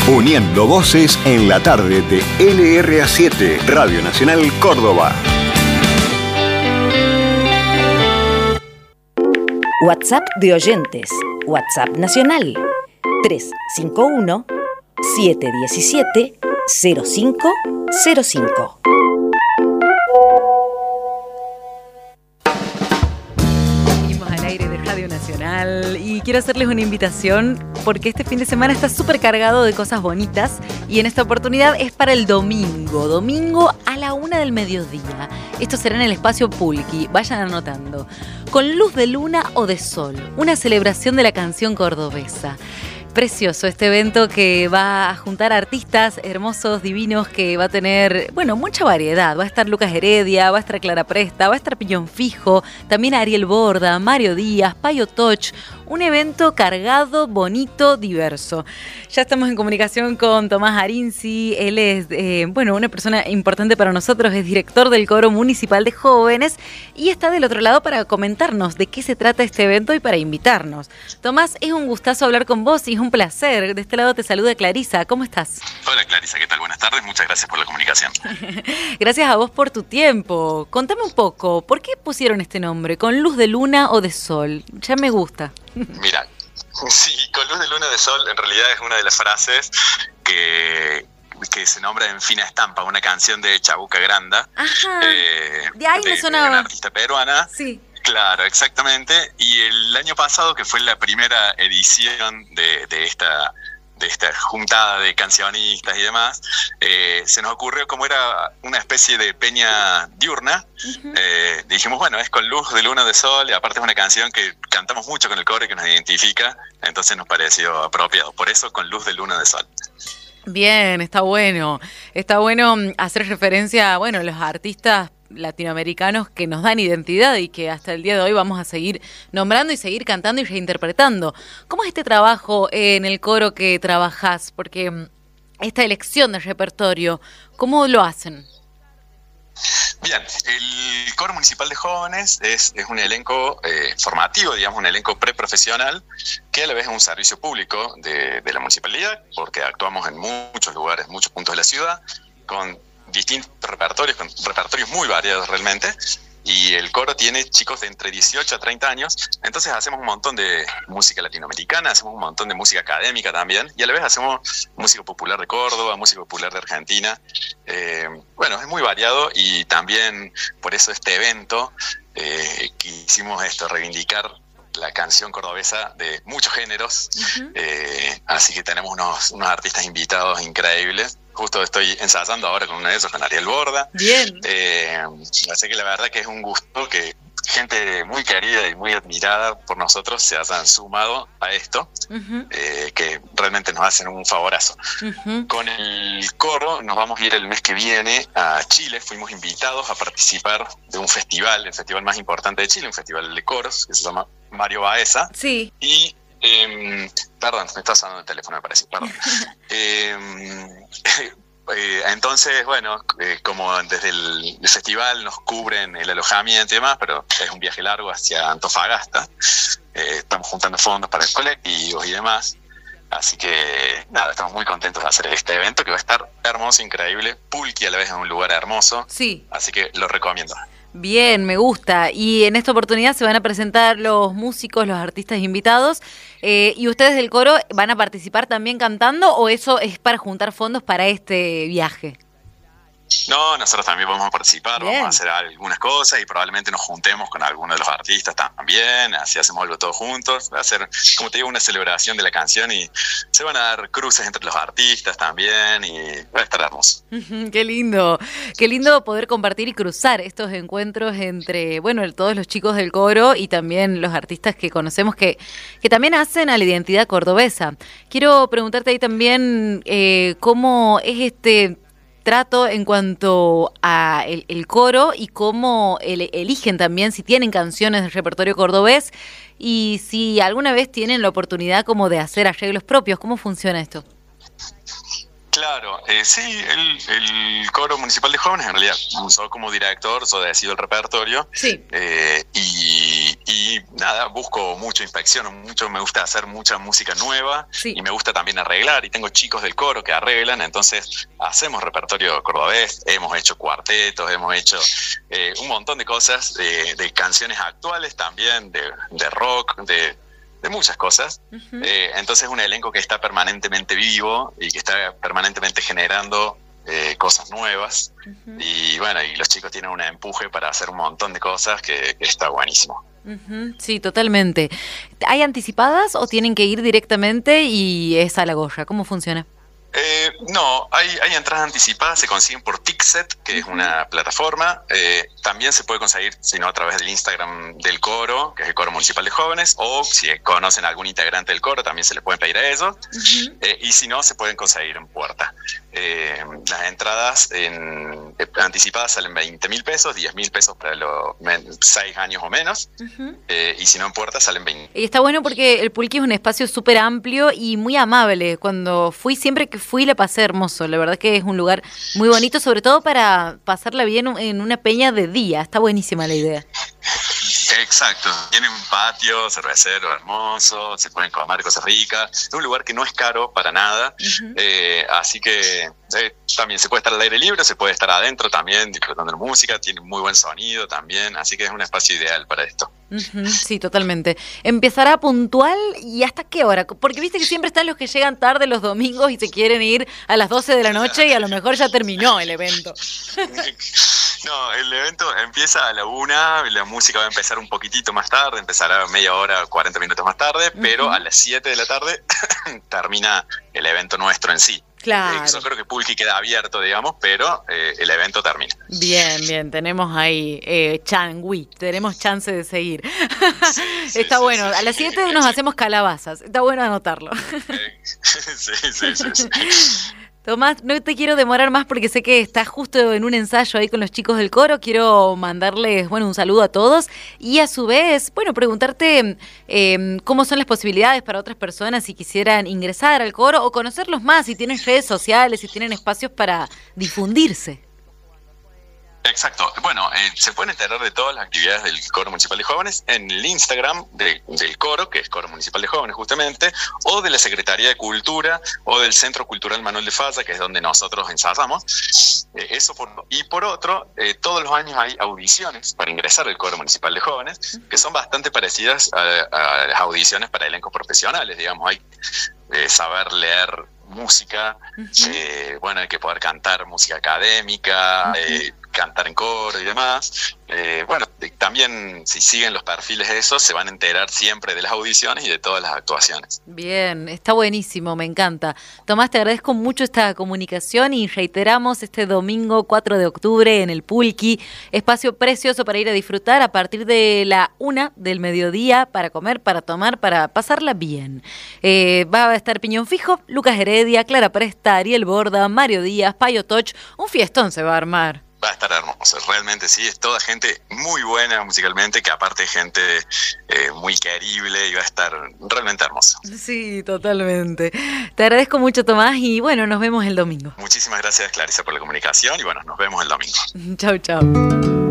Uniendo voces en la tarde de LRA7, Radio Nacional Córdoba. WhatsApp de oyentes. WhatsApp nacional. 351-717-0505. Al aire de Radio Nacional y quiero hacerles una invitación porque este fin de semana está súper cargado de cosas bonitas y en esta oportunidad es para el domingo a la 1 del mediodía. Esto será en el espacio Pulqui, vayan anotando. Con luz de luna o de sol, una celebración de la canción cordobesa. Precioso este evento que va a juntar artistas hermosos, divinos, que va a tener, bueno, mucha variedad. Va a estar Lucas Heredia, va a estar Clara Presta, va a estar Piñón Fijo, también Ariel Borda, Mario Díaz, Payo Toch. Un evento cargado, bonito, diverso. Ya estamos en comunicación con Tomás Arinzi. Él es, una persona importante para nosotros. Es director del Coro Municipal de Jóvenes y está del otro lado para comentarnos de qué se trata este evento y para invitarnos. Tomás, es un gustazo hablar con vos y es un placer. De este lado te saluda Clarisa. ¿Cómo estás? Hola Clarisa, ¿qué tal? Buenas tardes. Muchas gracias por la comunicación. Gracias a vos por tu tiempo. Contame un poco, ¿por qué pusieron este nombre? ¿Con luz de luna o de sol? Ya me gusta. Mira, sí, con luz de luna de sol en realidad es una de las frases que se nombra en Fina Estampa, una canción de Chabuca Granda. Ajá, de ahí me sonaba. De una artista peruana. Sí. Claro, exactamente. Y el año pasado, que fue la primera edición de esta juntada de cancionistas y demás, se nos ocurrió, como era una especie de peña diurna, dijimos, bueno, es con luz de luna de sol, y aparte es una canción que cantamos mucho con el coro y que nos identifica, entonces nos pareció apropiado, por eso con luz de luna de sol. Bien, está bueno hacer referencia, a los artistas latinoamericanos que nos dan identidad y que hasta el día de hoy vamos a seguir nombrando y seguir cantando y reinterpretando. ¿Cómo es este trabajo en el coro que trabajás? Porque esta elección de repertorio, ¿cómo lo hacen? Bien, el Coro Municipal de Jóvenes es un elenco formativo, digamos, un elenco preprofesional, que a la vez es un servicio público de la municipalidad, porque actuamos en muchos lugares, muchos puntos de la ciudad, con distintos repertorios, con repertorios muy variados realmente, y el coro tiene chicos de entre 18 a 30 años, entonces hacemos un montón de música latinoamericana, hacemos un montón de música académica también, y a la vez hacemos música popular de Córdoba, música popular de Argentina. Es muy variado, y también por eso este evento quisimos reivindicar la canción cordobesa de muchos géneros, así que tenemos unos artistas invitados increíbles. Justo estoy ensayando ahora con uno de esos, con Ariel Borda. Bien. Así que la verdad que es un gusto que gente muy querida y muy admirada por nosotros se hayan sumado a esto, que realmente nos hacen un favorazo. Con el coro nos vamos a ir el mes que viene a Chile. Fuimos invitados a participar de un festival, el festival más importante de Chile, un festival de coros que se llama Mario Baeza. Sí. Y perdón, me está sonando el teléfono, me parece, perdón. Entonces, como desde el festival nos cubren el alojamiento y demás, pero es un viaje largo hacia Antofagasta, estamos juntando fondos para el colectivos y demás, así que nada, estamos muy contentos de hacer este evento que va a estar hermoso, increíble. Pulqui a la vez es un lugar hermoso, sí, así que lo recomiendo. Bien, me gusta. Y en esta oportunidad se van a presentar los músicos, los artistas invitados. ¿Y ustedes del coro van a participar también cantando o eso es para juntar fondos para este viaje? No, nosotros también vamos a participar, Bien. Vamos a hacer algunas cosas y probablemente nos juntemos con algunos de los artistas también, así hacemos algo todos juntos. Va a ser, como te digo, una celebración de la canción y se van a dar cruces entre los artistas también y va a estar hermoso. Qué lindo poder compartir y cruzar estos encuentros entre, todos los chicos del coro y también los artistas que conocemos que también hacen a la identidad cordobesa. Quiero preguntarte ahí también cómo es este trato en cuanto a el coro y cómo eligen también si tienen canciones del repertorio cordobés y si alguna vez tienen la oportunidad como de hacer arreglos propios. ¿Cómo funciona esto? Claro, sí, el Coro Municipal de Jóvenes, en realidad, soy como director, soy decido el repertorio, sí. Y nada, busco mucho, inspecciono mucho, me gusta hacer mucha música nueva Sí. y me gusta también arreglar. Y tengo chicos del coro que arreglan, entonces hacemos repertorio cordobés, hemos hecho cuartetos, hemos hecho un montón de cosas, de canciones actuales también, de rock, de muchas cosas. Entonces es un elenco que está permanentemente vivo y que está permanentemente generando cosas nuevas. Y bueno, y los chicos tienen un empuje para hacer un montón de cosas que está buenísimo. Sí, totalmente. ¿Hay anticipadas o tienen que ir directamente y es a la gorra? ¿Cómo funciona? No, hay entradas anticipadas, se consiguen por Tixet, que es una plataforma. También se puede conseguir, si no, a través del Instagram del coro, que es el Coro Municipal de Jóvenes, o si conocen a algún integrante del coro, también se le pueden pedir a ellos. Y si no, se pueden conseguir en puerta. Las entradas anticipadas salen 20.000 pesos, 10.000 pesos para los 6 años o menos. Y si no, en puerta salen 20. Y está bueno porque el Pulqui es un espacio súper amplio y muy amable. Cuando siempre que fui la pasé hermoso. La verdad que es un lugar muy bonito, sobre todo para pasarla bien en una peña de día. Está buenísima la idea. Exacto, tiene un patio cervecero hermoso, se pueden comer cosas ricas, es un lugar que no es caro para nada, así que también se puede estar al aire libre, se puede estar adentro también disfrutando de música, tiene muy buen sonido también, así que es un espacio ideal para esto. Sí, totalmente. ¿Empezará puntual y hasta qué hora? Porque viste que siempre están los que llegan tarde los domingos y se quieren ir a las 12 de la noche y a lo mejor ya terminó el evento. No, el evento empieza a la 1, la música va a empezar un poquitito más tarde, empezará media hora, 40 minutos más tarde, pero a las 7 de la tarde termina el evento nuestro en sí. Claro. Yo creo que Pulqui queda abierto, digamos, pero el evento termina. Bien, tenemos ahí tenemos chance de seguir. Sí, Está sí, bueno, sí, a las 7 nos hacemos calabazas, está bueno anotarlo. Sí. Tomás, no te quiero demorar más porque sé que estás justo en un ensayo ahí con los chicos del coro. Quiero mandarles, un saludo a todos y a su vez, preguntarte cómo son las posibilidades para otras personas si quisieran ingresar al coro o conocerlos más, si tienen redes sociales, si tienen espacios para difundirse. Exacto. Bueno, se pueden enterar de todas las actividades del Coro Municipal de Jóvenes en el Instagram del coro, que es Coro Municipal de Jóvenes justamente, o de la Secretaría de Cultura, o del Centro Cultural Manuel de Falla, que es donde nosotros ensayamos. Y por otro, todos los años hay audiciones para ingresar al Coro Municipal de Jóvenes, que son bastante parecidas a las audiciones para elencos profesionales, digamos. Hay saber leer música, hay que poder cantar música académica, cantar en coro y demás. También si siguen los perfiles de esos se van a enterar siempre de las audiciones y de todas las actuaciones. Bien, está buenísimo, me encanta. Tomás, te agradezco mucho esta comunicación y reiteramos este domingo 4 de octubre en el Pulqui, espacio precioso para ir a disfrutar a partir de la 1 del mediodía para comer, para tomar, para pasarla bien. Va a estar Piñón Fijo, Lucas Heredia, Clara Presta, Ariel Borda, Mario Díaz, Payo Toch, un fiestón se va a armar. Va a estar hermoso, realmente sí, es toda gente muy buena musicalmente, que aparte es gente muy querible y va a estar realmente hermoso. Sí, totalmente. Te agradezco mucho, Tomás, y nos vemos el domingo. Muchísimas gracias, Clarisa, por la comunicación y nos vemos el domingo. Chau.